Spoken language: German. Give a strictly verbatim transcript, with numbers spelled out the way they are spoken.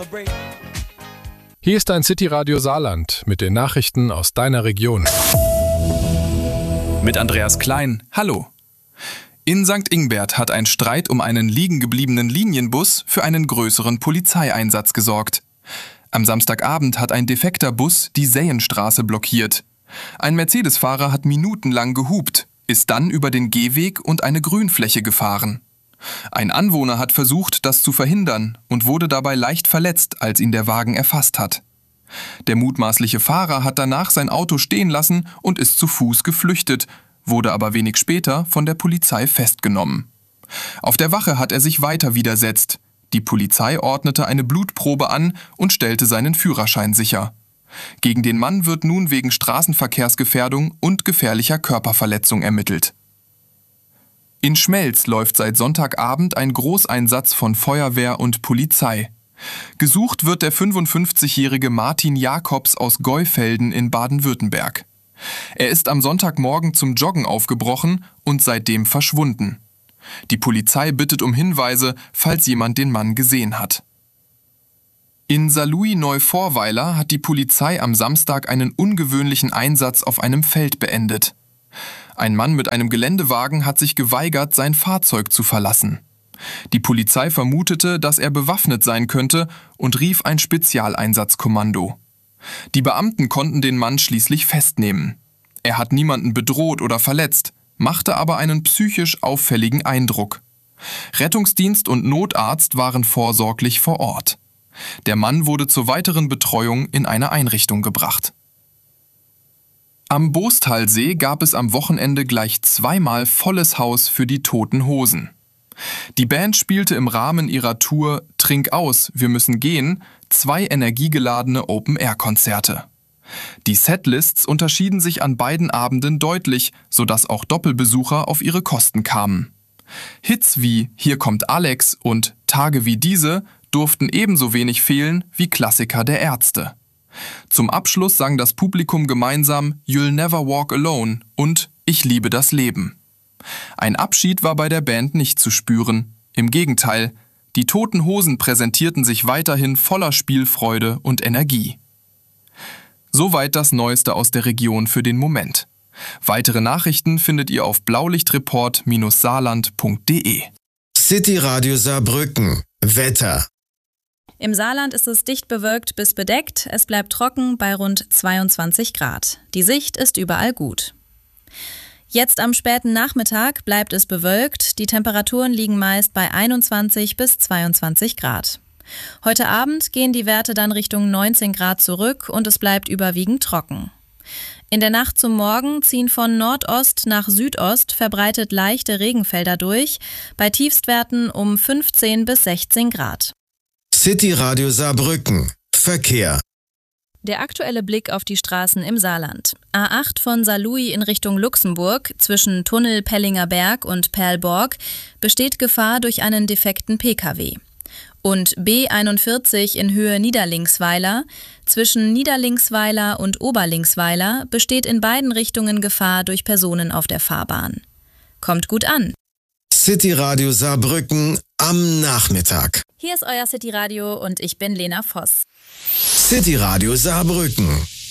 Hier ist dein City-Radio Saarland mit den Nachrichten aus deiner Region. Mit Andreas Klein, hallo. In Sankt Ingbert hat ein Streit um einen liegen gebliebenen Linienbus für einen größeren Polizeieinsatz gesorgt. Am Samstagabend hat ein defekter Bus die Sähenstraße blockiert. Ein Mercedes-Fahrer hat minutenlang gehupt, ist dann über den Gehweg und eine Grünfläche gefahren. Ein Anwohner hat versucht, das zu verhindern und wurde dabei leicht verletzt, als ihn der Wagen erfasst hat. Der mutmaßliche Fahrer hat danach sein Auto stehen lassen und ist zu Fuß geflüchtet, wurde aber wenig später von der Polizei festgenommen. Auf der Wache hat er sich weiter widersetzt. Die Polizei ordnete eine Blutprobe an und stellte seinen Führerschein sicher. Gegen den Mann wird nun wegen Straßenverkehrsgefährdung und gefährlicher Körperverletzung ermittelt. In Schmelz läuft seit Sonntagabend ein Großeinsatz von Feuerwehr und Polizei. Gesucht wird der fünfundfünfzigjährige Martin Jakobs aus Geufelden in Baden-Württemberg. Er ist am Sonntagmorgen zum Joggen aufgebrochen und seitdem verschwunden. Die Polizei bittet um Hinweise, falls jemand den Mann gesehen hat. In Saarlouis-Neuvorweiler hat die Polizei am Samstag einen ungewöhnlichen Einsatz auf einem Feld beendet. Ein Mann mit einem Geländewagen hat sich geweigert, sein Fahrzeug zu verlassen. Die Polizei vermutete, dass er bewaffnet sein könnte und rief ein Spezialeinsatzkommando. Die Beamten konnten den Mann schließlich festnehmen. Er hat niemanden bedroht oder verletzt, machte aber einen psychisch auffälligen Eindruck. Rettungsdienst und Notarzt waren vorsorglich vor Ort. Der Mann wurde zur weiteren Betreuung in eine Einrichtung gebracht. Am Bostalsee gab es am Wochenende gleich zweimal volles Haus für die Toten Hosen. Die Band spielte im Rahmen ihrer Tour Trink aus, wir müssen gehen zwei energiegeladene Open-Air-Konzerte. Die Setlists unterschieden sich an beiden Abenden deutlich, sodass auch Doppelbesucher auf ihre Kosten kamen. Hits wie Hier kommt Alex und Tage wie diese durften ebenso wenig fehlen wie Klassiker der Ärzte. Zum Abschluss sang das Publikum gemeinsam You'll Never Walk Alone und Ich liebe das Leben. Ein Abschied war bei der Band nicht zu spüren. Im Gegenteil, die Toten Hosen präsentierten sich weiterhin voller Spielfreude und Energie. Soweit das Neueste aus der Region für den Moment. Weitere Nachrichten findet ihr auf blaulichtreport Bindestrich saarland Punkt de. City Radio Saarbrücken. Wetter. Im Saarland ist es dicht bewölkt bis bedeckt. Es bleibt trocken bei rund zweiundzwanzig Grad. Die Sicht ist überall gut. Jetzt am späten Nachmittag bleibt es bewölkt. Die Temperaturen liegen meist bei einundzwanzig bis zweiundzwanzig Grad. Heute Abend gehen die Werte dann Richtung neunzehn Grad zurück und es bleibt überwiegend trocken. In der Nacht zum Morgen ziehen von Nordost nach Südost verbreitet leichte Regenfelder durch, bei Tiefstwerten um fünfzehn bis sechzehn Grad. City Radio Saarbrücken. Verkehr. Der aktuelle Blick auf die Straßen im Saarland. A acht von Saarlouis in Richtung Luxemburg zwischen Tunnel Pellinger Berg und Perlborg besteht Gefahr durch einen defekten P K W. Und B einundvierzig in Höhe Niederlingsweiler zwischen Niederlingsweiler und Oberlingsweiler besteht in beiden Richtungen Gefahr durch Personen auf der Fahrbahn. Kommt gut an. City Radio Saarbrücken am Nachmittag. Hier ist euer City Radio und ich bin Lena Voss. City Radio Saarbrücken.